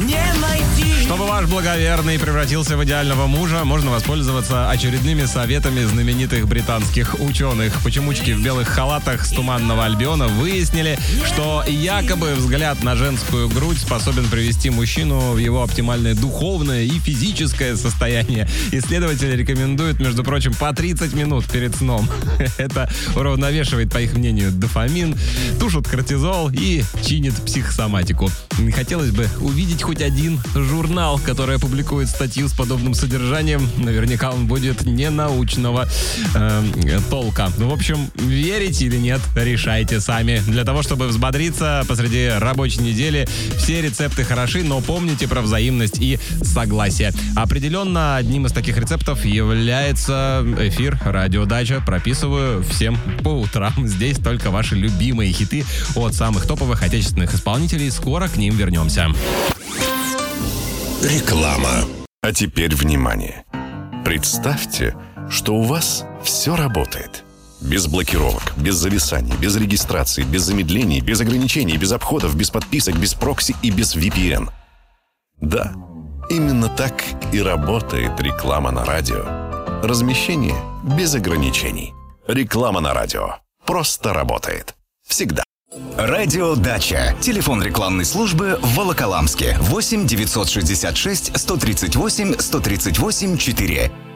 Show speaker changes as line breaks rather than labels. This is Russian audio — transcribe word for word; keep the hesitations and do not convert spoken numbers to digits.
не найти.
Чтобы ваш благоверный превратился в идеального мужа, можно воспользоваться очередными советами знаменитых британских ученых. Почемучки в белых халатах с Туманного Альбиона выяснили, что якобы взгляд на женскую грудь способен привести мужчину в его оптимальное духовное и физическое состояние. Исследователи рекомендуют, между прочим, по тридцать минут перед сном. Это уравновешивает, по их мнению, дофамин, тушит кортизол и чинит психосоматику. Хотелось бы увидеть хоть один журнал, который опубликует статью с подобным содержанием. Наверняка он будет ненаучного э, толка. Ну, в общем, верите или нет, решайте сами. Для того, чтобы взбодриться посреди рабочей недели, все рецепты хороши, но помните про взаимность и согласие. Определенно, одним из таких рецептов является эфир «Радио Дача». Прописываю всем по утрам. Здесь только ваши любимые хиты от самых топовых отечественных исполнителей. Скоро к ним вернемся.
Реклама. А теперь внимание. Представьте, что у вас все работает. Без блокировок, без зависаний, без регистрации, без замедлений, без ограничений, без обходов, без подписок, без прокси и без ви пи эн. Да, именно так и работает реклама на радио. Размещение без ограничений. Реклама на радио. Просто работает. Всегда.
Радио Дача. Телефон рекламной службы в Волоколамске. восемь девятьсот шестьдесят шесть сто тридцать восемь сто тридцать восемь четыре.